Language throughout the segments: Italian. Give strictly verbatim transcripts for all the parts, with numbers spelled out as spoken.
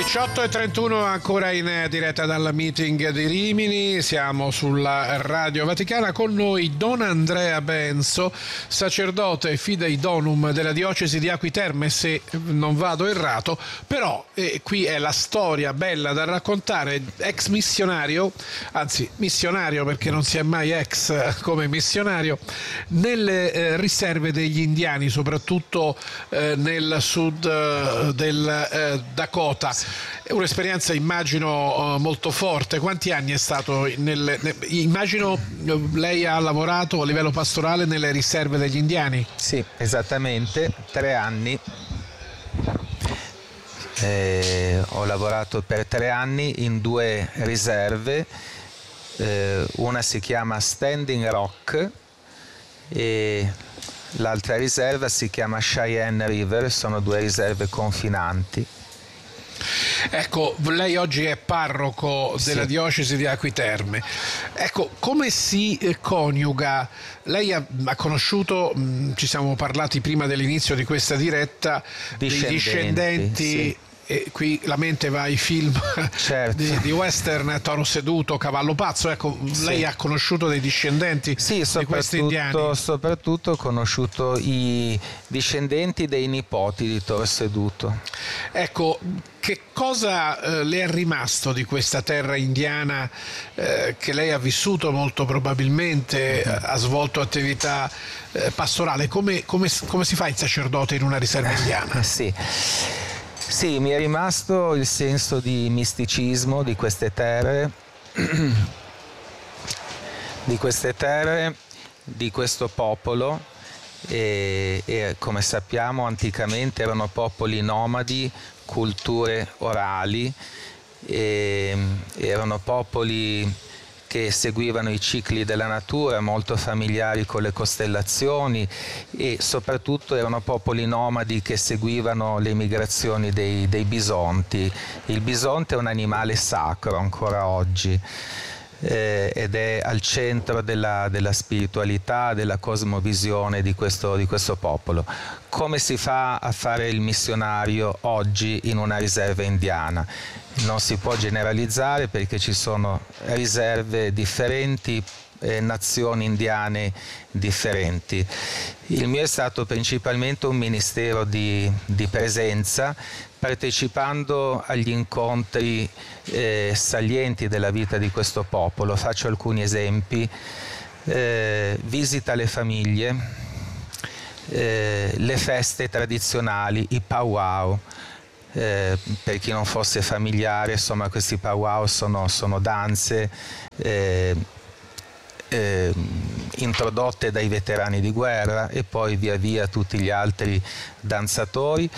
diciotto e trentuno ancora in diretta dal meeting di Rimini, siamo sulla Radio Vaticana, con noi Don Andrea Benso, sacerdote fidei donum della diocesi di Acqui Terme, se non vado errato, però eh, qui è la storia bella da raccontare, ex missionario, anzi missionario perché non si è mai ex come missionario, nelle eh, riserve degli indiani, soprattutto eh, nel sud eh, del eh, Dakota. È un'esperienza, immagino, molto forte. Quanti anni è stato? Nel, ne, immagino lei ha lavorato a livello pastorale nelle riserve degli indiani? Sì, esattamente, tre anni. Eh, ho lavorato per tre anni in due riserve, eh, una si chiama Standing Rock e l'altra riserva si chiama Cheyenne River, sono due riserve confinanti. Ecco, lei oggi è parroco della sì. diocesi di Acqui Terme. Ecco, come si coniuga? Lei ha, ha conosciuto, mh, ci siamo parlati prima dell'inizio di questa diretta, discendenti, dei discendenti. Sì. E qui la mente va ai film certo. di, di western, Toro Seduto, Cavallo Pazzo. Ecco, sì. lei ha conosciuto dei discendenti sì, di questi indiani? Soprattutto ho conosciuto i discendenti dei nipoti di Toro Seduto. Ecco, che cosa eh, le è rimasto di questa terra indiana eh, che lei ha vissuto molto probabilmente, mm-hmm. ha svolto attività eh, pastorale? Come, come, come si fa il sacerdote in una riserva indiana? Sì. Sì, mi è rimasto il senso di misticismo di queste terre, di queste terre, di questo popolo e, e come sappiamo anticamente erano popoli nomadi, culture orali, e, erano popoli che seguivano i cicli della natura, molto familiari con le costellazioni e soprattutto erano popoli nomadi che seguivano le migrazioni dei, dei bisonti. Il bisonte è un animale sacro ancora oggi eh, ed è al centro della, della spiritualità, della cosmovisione di questo, di questo popolo. Come si fa a fare il missionario oggi in una riserva indiana? Non si può generalizzare perché ci sono riserve differenti, eh, nazioni indiane differenti. Il mio è stato principalmente un ministero di, di presenza, partecipando agli incontri eh, salienti della vita di questo popolo. Faccio alcuni esempi. Eh, visita le famiglie, eh, le feste tradizionali, i powwow. Eh, per chi non fosse familiare, insomma, questi powwow sono, sono danze eh, eh, introdotte dai veterani di guerra e poi via via tutti gli altri danzatori.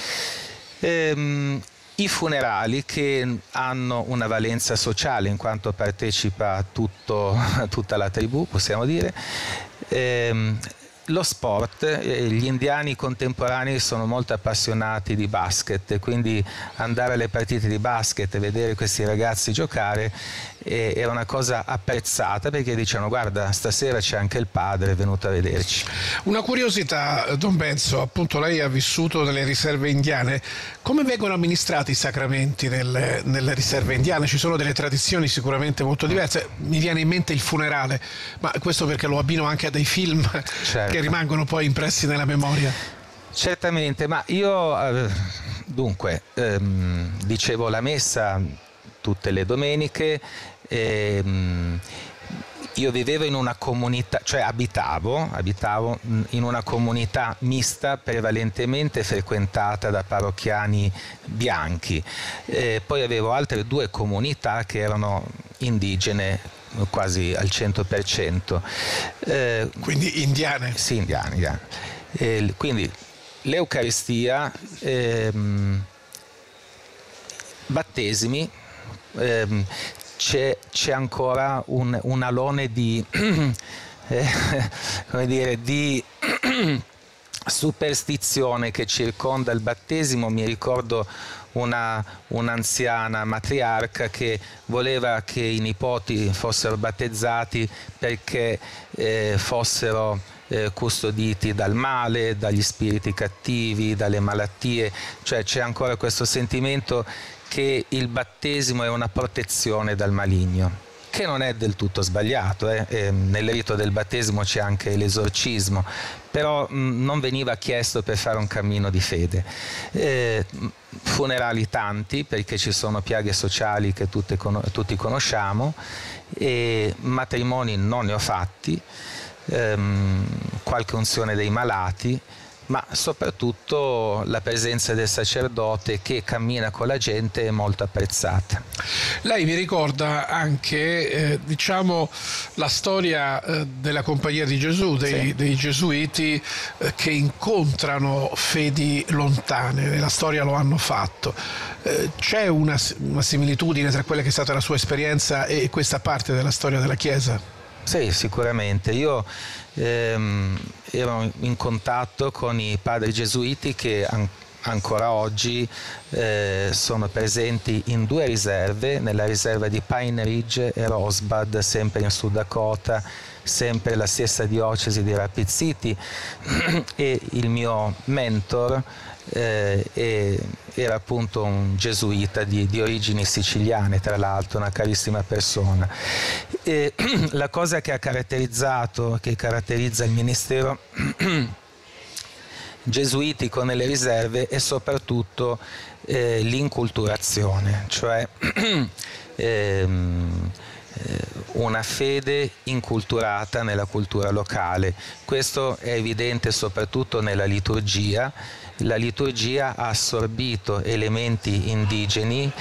Eh, I funerali, che hanno una valenza sociale in quanto partecipa tutto, tutta la tribù, possiamo dire. Eh, Lo sport, gli indiani contemporanei sono molto appassionati di basket, quindi andare alle partite di basket e vedere questi ragazzi giocare eh, era una cosa apprezzata, perché dicevano: guarda, stasera c'è anche il padre, è venuto a vederci. Una curiosità, Don Benso, appunto lei ha vissuto nelle riserve indiane, come vengono amministrati i sacramenti nelle, nelle riserve indiane? Ci sono delle tradizioni sicuramente molto diverse, mi viene in mente il funerale, ma questo perché lo abbino anche a dei film, certo, che rimangono poi impressi nella memoria. Certamente, ma io eh, dunque ehm, dicevo la messa tutte le domeniche. ehm, io vivevo in una comunità, cioè abitavo, abitavo in una comunità mista, prevalentemente frequentata da parrocchiani bianchi, eh, poi avevo altre due comunità che erano indigene quasi al cento per cento. Eh, quindi indiane? Sì, indiane. indiane. Eh, quindi l'Eucaristia, ehm, battesimi, ehm, c'è, c'è ancora un, un alone di, eh, come dire, di superstizione che circonda il battesimo. Mi ricordo una, un'anziana matriarca che voleva che i nipoti fossero battezzati perché eh, fossero eh, custoditi dal male, dagli spiriti cattivi, dalle malattie, cioè c'è ancora questo sentimento che il battesimo è una protezione dal maligno, che non è del tutto sbagliato, eh? Eh, nel rito del battesimo c'è anche l'esorcismo, però mh, non veniva chiesto per fare un cammino di fede. Eh, funerali tanti, perché ci sono piaghe sociali che tutte, tutti conosciamo, e matrimoni non ne ho fatti, ehm, qualche unzione dei malati, ma soprattutto la presenza del sacerdote che cammina con la gente è molto apprezzata. Lei mi ricorda anche eh, diciamo la storia eh, della Compagnia di Gesù, dei, sì. dei gesuiti eh, che incontrano fedi lontane, nella storia lo hanno fatto. Eh, c'è una, una similitudine tra quella che è stata la sua esperienza e questa parte della storia della Chiesa? Sì, sicuramente. Io ehm, ero in contatto con i padri gesuiti che an- ancora oggi eh, sono presenti in due riserve, nella riserva di Pine Ridge e Rosebud, sempre in Sud Dakota, sempre la stessa diocesi di Rapid City, e il mio mentor eh, e, era appunto un gesuita di, di origini siciliane, tra l'altro una carissima persona. E la cosa che ha caratterizzato, che caratterizza il ministero gesuitico nelle riserve è soprattutto eh, l'inculturazione, cioè ehm, una fede inculturata nella cultura locale. Questo è evidente soprattutto nella liturgia. La liturgia ha assorbito elementi indigeni,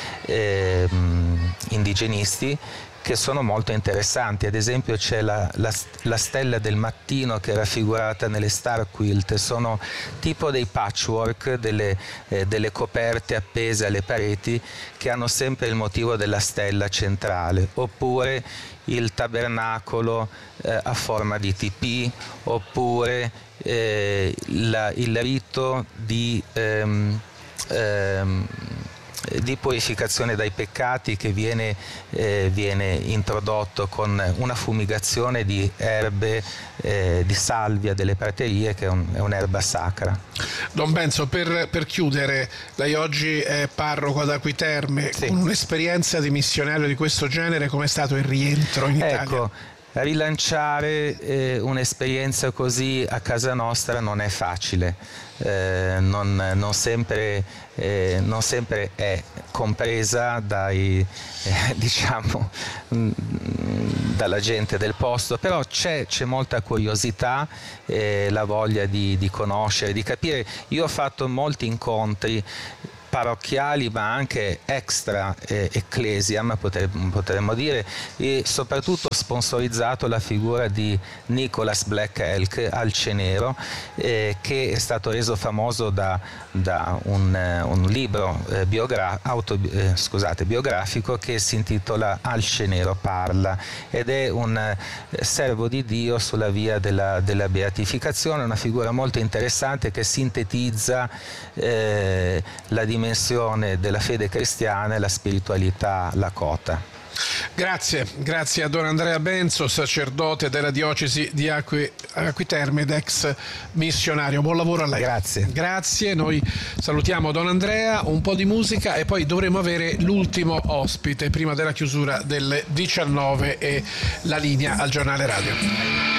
ehm, indigenisti, che sono molto interessanti. Ad esempio c'è la, la, la stella del mattino che è raffigurata nelle star quilt, sono tipo dei patchwork, delle, eh, delle coperte appese alle pareti che hanno sempre il motivo della stella centrale, oppure il tabernacolo eh, a forma di tipì, oppure eh, la, il rito di ehm, ehm, di purificazione dai peccati che viene, eh, viene introdotto con una fumigazione di erbe, eh, di salvia delle praterie, che è, un, è un'erba sacra. Don Benzo, per, per chiudere, lei oggi è parroco ad Acquiterme, sì. Con un'esperienza di missionario di questo genere, com'è stato il rientro in Italia? Ecco, rilanciare eh, un'esperienza così a casa nostra non è facile, eh, non, non, sempre, eh, non sempre è compresa dai, eh, diciamo, mh, dalla gente del posto, però c'è, c'è molta curiosità, eh, la voglia di, di conoscere, di capire. Io ho fatto molti incontri parrocchiali ma anche extra eh, ecclesiam, potremmo dire, e soprattutto sponsorizzato la figura di Nicholas Black Elk al Cenero, eh, che è stato reso famoso da, da un, un libro eh, biogra- auto, eh, scusate, biografico che si intitola Al Cenero parla, ed è un eh, servo di Dio sulla via della, della beatificazione, una figura molto interessante che sintetizza eh, la dimensione della fede cristiana e la spiritualità lakota. Grazie, grazie a Don Andrea Benzo, sacerdote della diocesi di Acqui, Acquiterme ed ex missionario. Buon lavoro a lei. Grazie. Grazie, noi salutiamo Don Andrea, un po' di musica e poi dovremo avere l'ultimo ospite prima della chiusura delle diciannove e la linea al giornale radio.